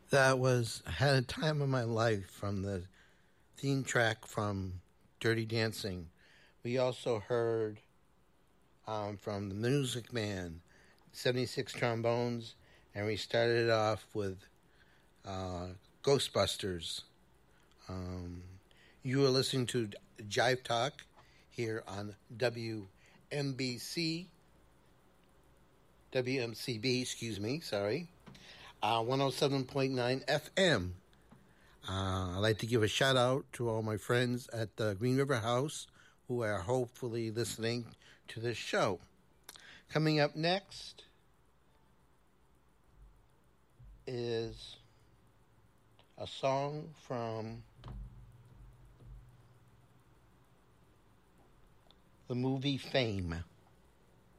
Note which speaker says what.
Speaker 1: That was Had a Time of My Life from the theme track from Dirty Dancing. We also heard from the Music Man, 76 trombones, and we started it off with Ghostbusters. You are listening to Jive Talk here on WMCB, excuse me, sorry, 107.9 FM. I'd like to give a shout out to all my friends at the Green River House who are hopefully listening to this show. Coming up next is a song from the movie Fame.